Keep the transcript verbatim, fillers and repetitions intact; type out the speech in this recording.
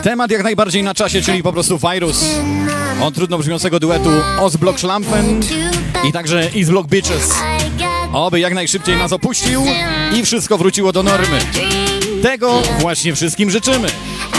Temat jak najbardziej na czasie, czyli po prostu Virus. Od trudno brzmiącego duetu Ostblock Schlampen i także Eastblock Bitches. Oby jak najszybciej nas opuścił i wszystko wróciło do normy. Tego właśnie wszystkim życzymy.